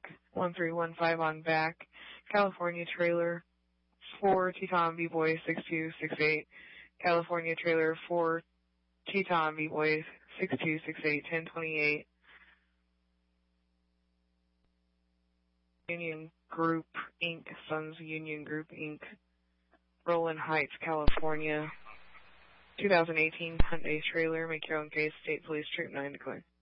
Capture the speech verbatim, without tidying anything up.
one three one five on back. California trailer four Teton B-Boy six two six eight. California trailer four Teton B-Boy six two six eight ten twenty-eight. Union Group Incorporated. Sons Union Group Incorporated. Roland Heights, California. two thousand eighteen Hyundai trailer. Make your own case. State Police Troop nine declare.